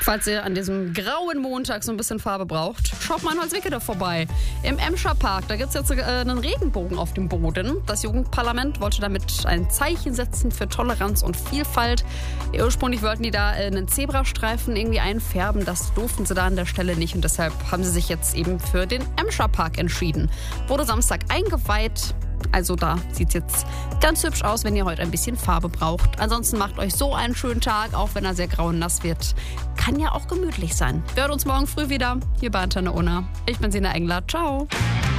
Falls ihr an diesem grauen Montag so ein bisschen Farbe braucht, schaut mal in Holzwickede vorbei. Im Emscher Park, da gibt es jetzt einen Regenbogen auf dem Boden. Das Jugendparlament wollte damit ein Zeichen setzen für Toleranz und Vielfalt. Ursprünglich wollten die da einen Zebrastreifen irgendwie einfärben. Das durften sie da an der Stelle nicht und deshalb haben sie sich jetzt eben für den Emscher Park entschieden. Wurde Samstag eingeweiht. Also da sieht es jetzt ganz hübsch aus, wenn ihr heute ein bisschen Farbe braucht. Ansonsten macht euch so einen schönen Tag, auch wenn er sehr grau und nass wird. Kann ja auch gemütlich sein. Wir hören uns morgen früh wieder hier bei Antenne Unna. Ich bin Sina Engler. Ciao.